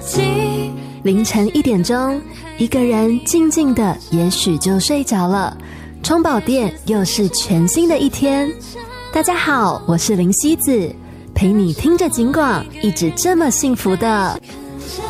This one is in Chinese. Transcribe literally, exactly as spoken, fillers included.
己。 凌晨一点钟，一个人静静的也许就睡着了，充饱电又是全新的一天。大家好，我是林希子，陪你听着警广，一直这么幸福的